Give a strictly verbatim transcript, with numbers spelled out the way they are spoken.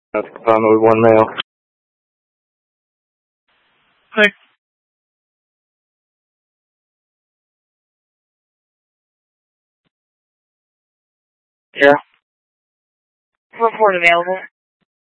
That's Conway one male. Hi. Yeah. Report available.